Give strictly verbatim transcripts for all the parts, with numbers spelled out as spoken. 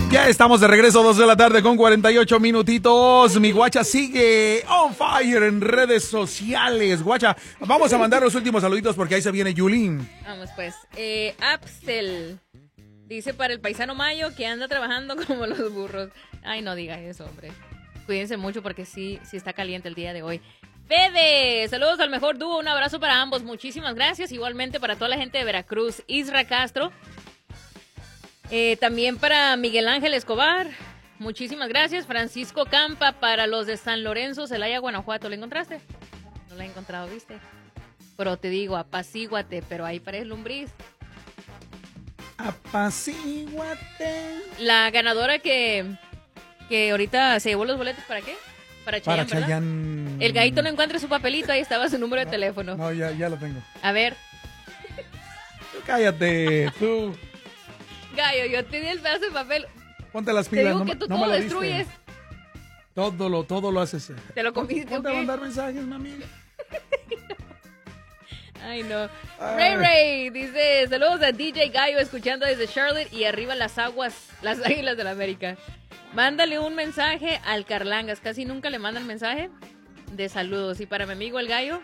Ya estamos de regreso, dos de la tarde con cuarenta y ocho minutitos. Mi guacha sigue on fire en redes sociales. Guacha, vamos a mandar los últimos saluditos porque ahí se viene Yulín. Vamos pues. Eh, Apsel dice para el paisano Mayo que anda trabajando como los burros. Ay, no digas eso, hombre. Cuídense mucho porque sí, sí está caliente el día de hoy. Fede, saludos al mejor dúo, un abrazo para ambos. Muchísimas gracias. Igualmente para toda la gente de Veracruz. Isra Castro. Eh, también para Miguel Ángel Escobar, muchísimas gracias. Francisco Campa para los de San Lorenzo, Celaya, Guanajuato. ¿Le encontraste? No la he encontrado, ¿viste? Pero te digo, apacíguate, pero ahí parece lombriz. Apacíguate. La ganadora que, que ahorita se llevó los boletos, ¿para qué? Para Chayanne, Para ¿verdad? Chayanne. El gallito no encuentra su papelito, ahí estaba su número de no, teléfono. No, ya, ya lo tengo. A ver. Tú cállate, tú. Gallo, yo te di el pedazo de papel. Ponte las Te pilas. digo no, que tú no todo me lo destruyes. diste. Todo lo, todo lo haces. Te lo comiste, Ponte ¿o a qué? mandar mensajes, mami. Ay, no. Ay. Ray Ray dice, saludos a D J Gallo escuchando desde Charlotte y arriba las aguas, las águilas de la América. Mándale un mensaje al Carlangas. Casi nunca le mandan mensaje de saludos. Y para mi amigo el Gallo,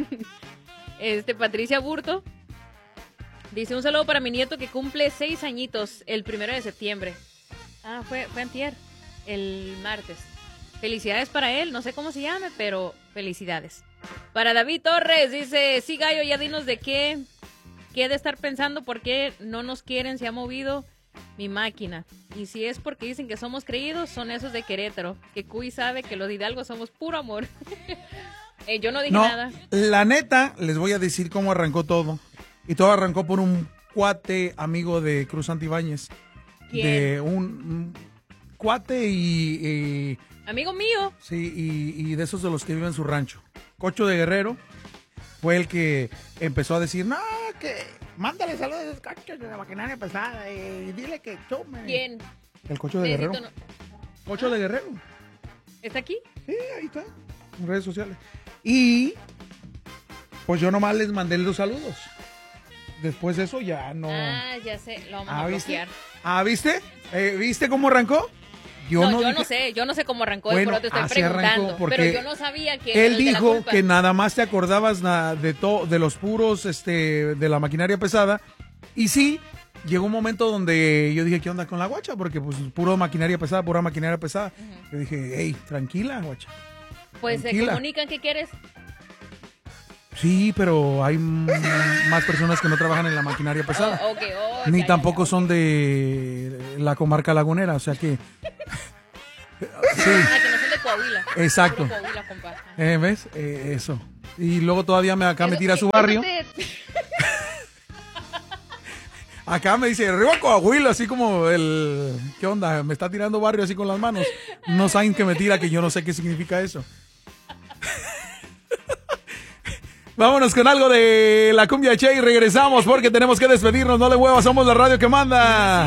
este Patricia Burto, dice un saludo para mi nieto que cumple seis añitos el primero de septiembre. Ah, fue, fue antier, el martes. Felicidades para él, no sé cómo se llame, pero felicidades. Para David Torres, dice, sí, Gallo, ya dinos de qué, qué he de estar pensando, por qué no nos quieren, se ha movido mi máquina. Y si es porque dicen que somos creídos, son esos de Querétaro, que Cuy sabe que los de Hidalgo somos puro amor. eh, yo no dije No, nada. la neta, les voy a decir cómo arrancó todo. Y todo arrancó por un cuate amigo de Cruz Santibáñez. ¿Quién? De un, un cuate y... y Amigo mío. sí, y, y de esos de los que viven en su rancho. Cocho de Guerrero fue el que empezó a decir, no, que mándale saludos a esos cochos de la maquinaria pesada y dile que tome. ¿Quién? El Cocho de Necesito Guerrero. no- Cocho de Guerrero. ¿Está aquí? Sí, ahí está, en redes sociales. Y pues yo nomás les mandé los saludos. Después de eso ya no. Ah, ya sé, lo vamos Ah, a ¿viste? bloquear. Ah, ¿viste? Eh, ¿Viste cómo arrancó? No, yo dije- no sé, yo no sé cómo arrancó, Bueno, por eso te estoy así arrancó, preguntando. porque Pero yo no sabía que Él el de la dijo culpa. que nada más te acordabas na- de to- de los puros este de la maquinaria pesada. Y sí, llegó un momento donde yo dije, ¿qué onda con la guacha? Porque pues puro maquinaria pesada, pura maquinaria pesada. Ujú. Yo dije, hey, tranquila, guacha. Pues se tranquila. comunican, ¿qué quieres? Sí, pero hay m- más personas que no trabajan en la maquinaria pesada. Oh, ok, oh, Ni ya, ya, tampoco ya. son de la comarca lagunera, o sea que... sí, Ah, que no son de Coahuila. exacto. Puro Coahuila, compa. Ajá. Eh, ¿Ves? Eh, eso. Y luego todavía me, acá me Eso- tira a su eso barrio. te- Acá me dice, arriba Coahuila, así como el... ¿Qué onda? Me está tirando barrio así con las manos. No saben que me tira, que yo no sé qué significa eso. Vámonos con algo de la cumbia Che y regresamos porque tenemos que despedirnos. No le huevas, somos la radio que manda.